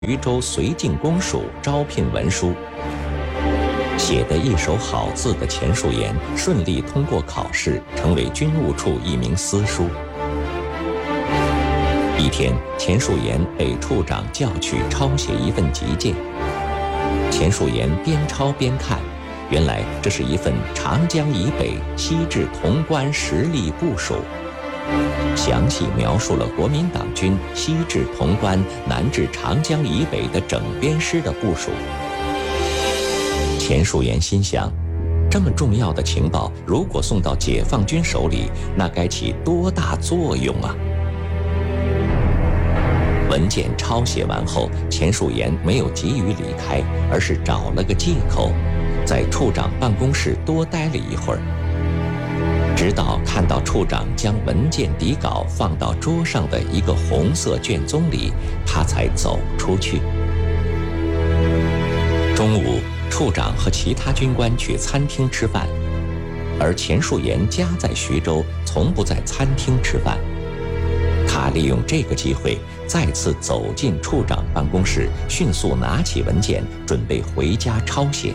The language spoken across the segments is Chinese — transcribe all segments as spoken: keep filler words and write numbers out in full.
徐州绥靖公署招聘文书。写得一手好字的钱树岩顺利通过考试，成为军务处一名司书。一天，钱树岩被处长叫去抄写一份急件。钱树岩边抄边看，原来这是一份长江以北西至潼关实力部署，详细描述了国民党军西至潼关、南至长江以北的整编师的部署。钱树岩心想，这么重要的情报，如果送到解放军手里，那该起多大作用啊！文件抄写完后，钱树岩没有急于离开，而是找了个借口，在处长办公室多待了一会儿，直到看到处长将文件底稿放到桌上的一个红色卷宗里，他才走出去。中午，处长和其他军官去餐厅吃饭，而钱树岩家在徐州，从不在餐厅吃饭。他利用这个机会，再次走进处长办公室，迅速拿起文件，准备回家抄写。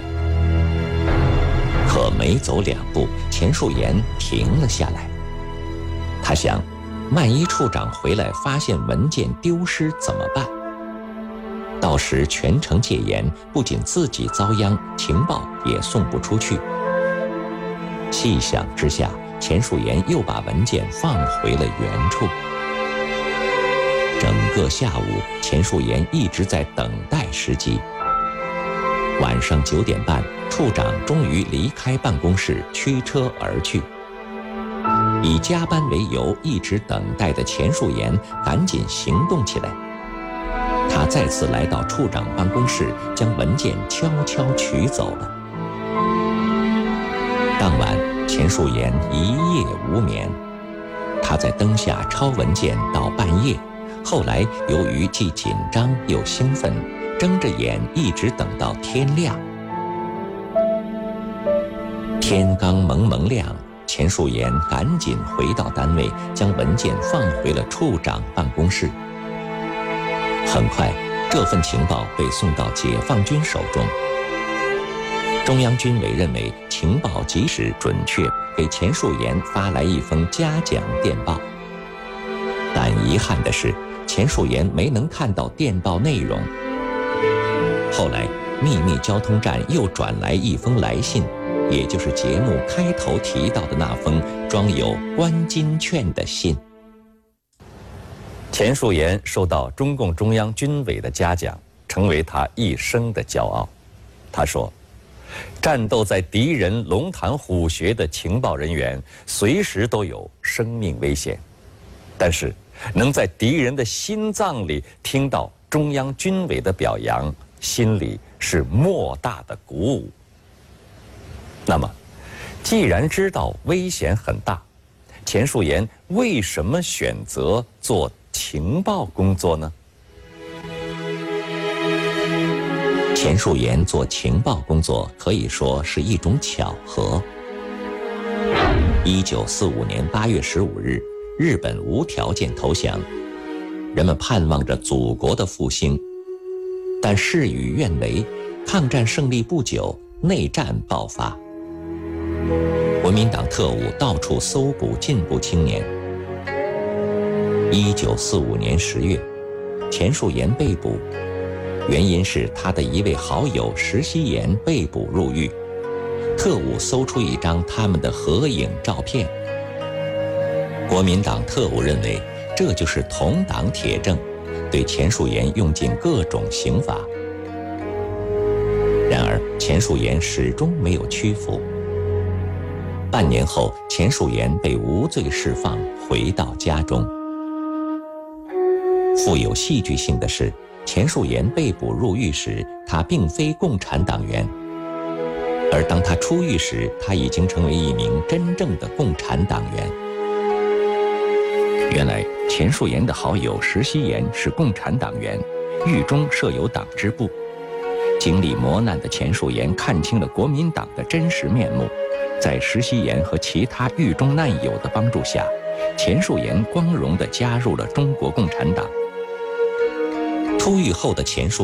可没走两步，钱树岩停了下来。他想，万一处长回来发现文件丢失怎么办？到时全城戒严，不仅自己遭殃，情报也送不出去。细想之下，钱树岩又把文件放回了原处。整个下午，钱树岩一直在等待时机。晚上九点半，处长终于离开办公室，驱车而去。以加班为由，一直等待的钱树岩赶紧行动起来。他再次来到处长办公室，将文件悄悄取走了。当晚，钱树岩一夜无眠，他在灯下抄文件到半夜。后来由于既紧张又兴奋，睁着眼一直等到天亮。天刚蒙蒙亮，钱树岩赶紧回到单位，将文件放回了处长办公室。很快，这份情报被送到解放军手中。中央军委认为情报及时准确，给钱树岩发来一封嘉奖电报。但遗憾的是，钱树岩没能看到电报内容。后来，秘密交通站又转来一封来信，也就是节目开头提到的那封装有关金券的信。钱树岩受到中共中央军委的嘉奖，成为他一生的骄傲。他说，战斗在敌人龙潭虎穴的情报人员随时都有生命危险，但是能在敌人的心脏里听到中央军委的表扬，心里是莫大的鼓舞。那么，既然知道危险很大，钱树岩为什么选择做情报工作呢？钱树岩做情报工作可以说是一种巧合。一九四五年八月十五日，日本无条件投降，人们盼望着祖国的复兴，但事与愿违，抗战胜利不久，内战爆发。国民党特务到处搜捕进步青年。一九四五年十月，钱树岩被捕，原因是他的一位好友石锡岩被捕入狱，特务搜出一张他们的合影照片。国民党特务认为这就是同党铁证，对钱树岩用尽各种刑罚。然而钱树岩始终没有屈服。半年后，钱树岩被无罪释放，回到家中。富有戏剧性的是，钱树岩被捕入狱时，他并非共产党员，而当他出狱时，他已经成为一名真正的共产党员。原来钱树岩的好友石锡岩是共产党员，狱中设有党支部。经历磨难的钱树岩看清了国民党的真实面目，在石锡岩和其他狱中难友的帮助下，钱树岩光荣地加入了中国共产党。 出狱后的钱树